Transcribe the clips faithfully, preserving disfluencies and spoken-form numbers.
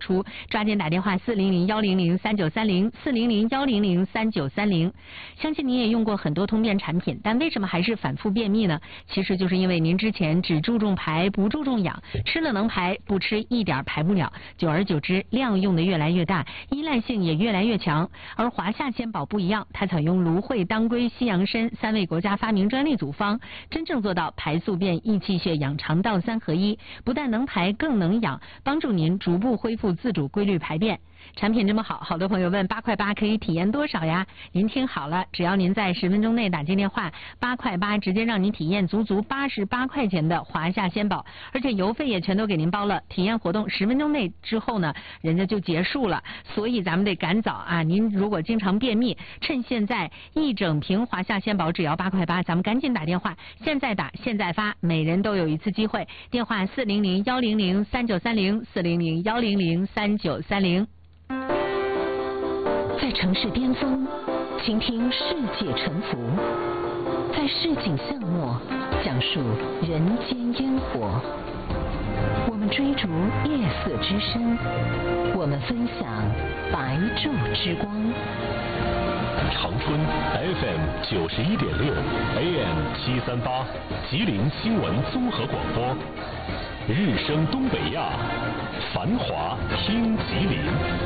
出，抓紧打电话四零零幺零零三九三零四零零幺零零三九三零。相信你也用过很多通便产品，但为什么还是反复便秘呢？其实就是因为您之前只注重排不注重养，吃了能排，不吃一点排不了，久而久之量用的越来越大，依赖性也越来越强。而华夏鲜宝不一样，它采用芦荟、当归、西洋参三位国家发明专利组方，真正做到排宿便、益气血、养肠道三合一，不但能排更能养，帮助您逐步恢复自主规律排便。产品这么好，好多朋友问八块八可以体验多少呀？您听好了，只要您在十分钟内打进电话，八块八直接让您体验足足八十八块钱的华夏鲜宝，而且邮费也全都给您包了。体验活动十分钟内之后呢，人家就结束了，所以咱们得赶早啊！您如果经常便秘，趁现在一整瓶华夏鲜宝只要八块八，咱们赶紧打电话，现在打现在发，每人都有一次机会。电话四零零幺零零三九三零四零零幺零零三九三零。 在城市巅峰，倾听世界沉浮；在市井巷陌，讲述人间烟火。我们追逐夜色之声，我们分享白昼之光。 长春 F M 九十一点六 A M 七三八，吉林新闻综合广播。日升东北亚，繁华听吉林。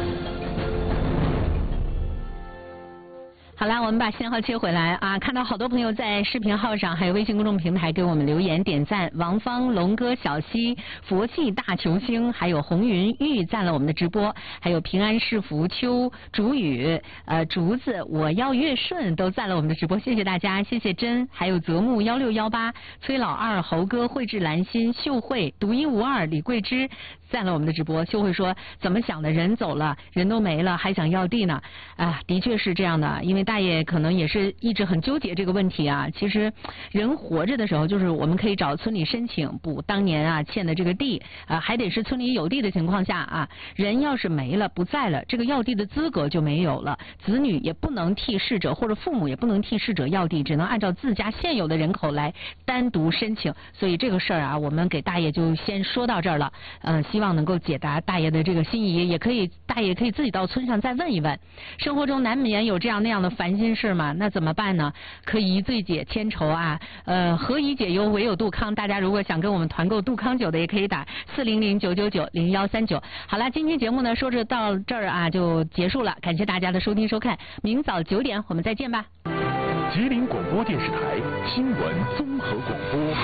好啦，我们把信号切回来啊！看到好多朋友在视频号上还有微信公众平台给我们留言点赞，王芳、龙哥、小溪、佛系大球星，还有红云玉赞了我们的直播，还有平安是福、秋、竹雨、呃竹子，我要越顺都赞了我们的直播，谢谢大家，谢谢真，还有泽木幺六幺八、崔老二、猴哥、慧智兰心、秀慧、独一无二、李桂枝。赞了我们的直播，秀慧说怎么想的，人走了，人都没了，还想要地呢？啊，的确是这样的，因为大爷可能也是一直很纠结这个问题啊。其实人活着的时候，就是我们可以找村里申请补当年啊欠的这个地啊，还得是村里有地的情况下啊。人要是没了不在了，这个要地的资格就没有了，子女也不能替逝者或者父母也不能替逝者要地，只能按照自家现有的人口来单独申请。所以这个事儿啊，我们给大爷就先说到这儿了，嗯、呃，希望。希望能够解答大爷的这个心意，也可以大爷可以自己到村上再问一问。生活中难免有这样那样的烦心事嘛，那怎么办呢？可以醉解千愁啊，呃，何以解忧，唯有杜康。大家如果想跟我们团购杜康酒的，也可以打四零零九九九零幺三九。好了，今天节目呢说着到这儿啊就结束了，感谢大家的收听收看，明早九点我们再见吧。 吉林广播电视台新闻综合广播。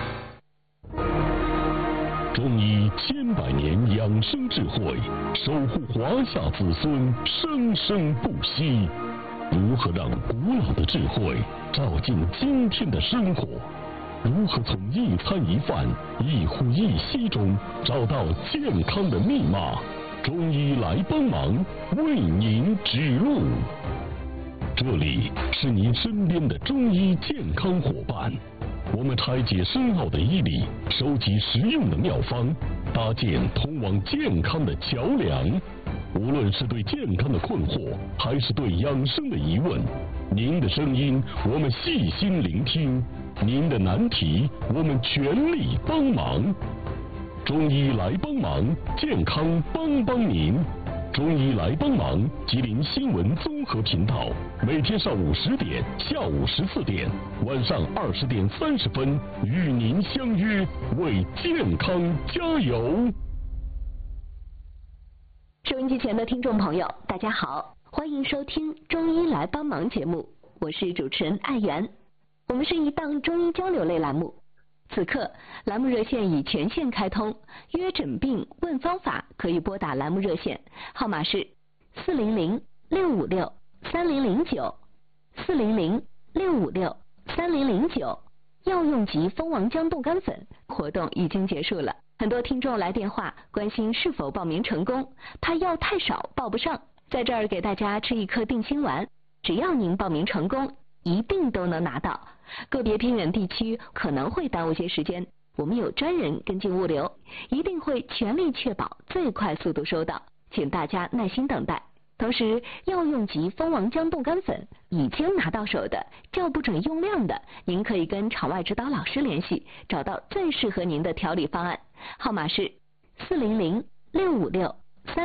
中医千百年养生智慧，守护华夏子孙生生不息。如何让古老的智慧照进今天的生活？如何从一餐一饭、一呼一吸中找到健康的密码？中医来帮忙，为您指路。这里是您身边的中医健康伙伴。我们拆解深奥的医理，收集实用的妙方，搭建通往健康的桥梁。无论是对健康的困惑，还是对养生的疑问，您的声音我们细心聆听，您的难题我们全力帮忙。中医来帮忙，健康帮帮您。中医来帮忙，吉林新闻综合频道，每天上午十点、下午十四点、晚上二十点三十分，与您相约，为健康加油。 收音机前的听众朋友，大家好，欢迎收听《中医来帮忙》节目，我是主持人艾媛。我们是一档中医交流类栏目。此刻栏目热线已全线开通，约诊病问方法可以拨打栏目热线，号码是四零零六五六三零零九四零零六五六三零零九。药用级蜂王浆冻干粉活动已经结束了，很多听众来电话关心是否报名成功，怕药太少报不上，在这儿给大家吃一颗定心丸，只要您报名成功，一定都能拿到。个别偏远地区可能会耽误些时间，我们有专人跟进物流，一定会全力确保最快速度收到，请大家耐心等待。同时，药用级蜂王浆冻干粉已经拿到手的，叫不准用量的，您可以跟场外指导老师联系，找到最适合您的调理方案。号码是四零零六五六